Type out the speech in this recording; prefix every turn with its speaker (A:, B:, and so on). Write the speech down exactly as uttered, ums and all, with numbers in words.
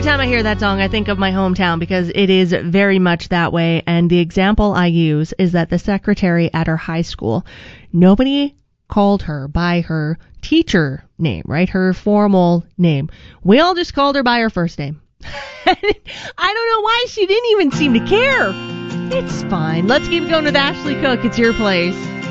A: time I hear that song, I think of my hometown because it is very much that way. And the example I use is that the secretary at her high school, nobody called her by her teacher name, right? Her formal name. We all just called her by her first name. I don't know why she didn't even seem to care. It's fine. Let's keep going with Ashley Cook. It's your place.